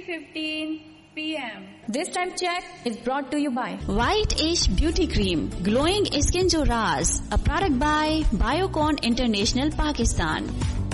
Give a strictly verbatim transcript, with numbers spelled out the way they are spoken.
three fifteen p m This time check is brought to you by White Ash Beauty Cream, Glowing Skin Jo Raaz, a product by Biocon International, Pakistan.